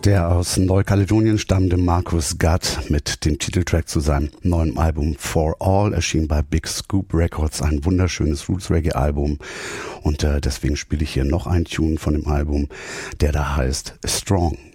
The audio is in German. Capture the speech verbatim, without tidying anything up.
Der aus Neukaledonien stammende Marcus Gutt mit dem Titeltrack zu seinem neuen Album For All erschien bei Big Scoop Records, ein wunderschönes Roots-Reggae-Album und äh, deswegen spiele ich hier noch einen Tune von dem Album, der da heißt Strong.